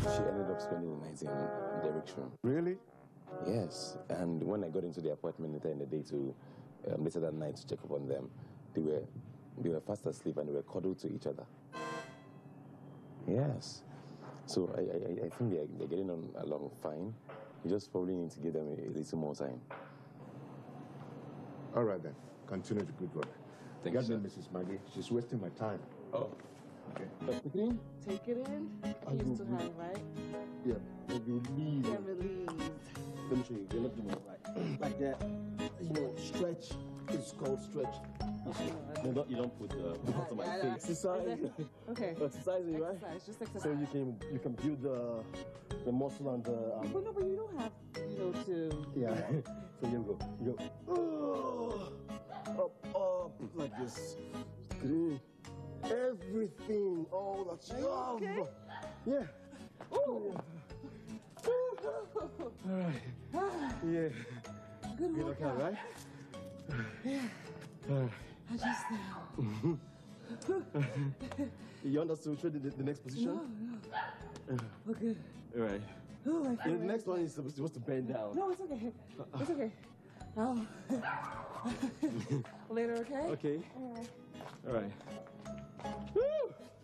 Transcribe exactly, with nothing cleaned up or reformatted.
She ended up spending the night in Derek's room. Really? Yes. And when I got into the apartment later in the day to um, later that night to check up on them, they were they were fast asleep and they were cuddled to each other. Yes. So I I, I think they're, they're getting on along fine. You just probably need to give them a, a little more time. All right then. Continue the good work. Thank you, you, sir. Missus Maggie. She's wasting my time. Oh. Okay. Take it in. Take it in. Used to hang, right? Yeah. I believe. Yeah, release. Let me show you. You're not doing it right. Like that. You know, stretch. It's called stretch. You don't, you don't put uh, put on my yeah, face. Exercise. Okay. Exercising, right? Exercise, just exercise. So you can you can build the the muscle and the. Um, But no, but you don't have, you know, to. yeah. So you go. You go. Uh, up, up, like this. Clean. Everything, all that you have. Okay? Yeah. Ooh. All right. Yeah. Good You work. okay, right? Yeah. All right. I just. You understood the, the, the next position? No, no. We're good. All right. Oh, I feel The next one is supposed supposed to bend down. No, it's okay. It's okay. Oh. Later, okay? Okay. All right. All right. Woo!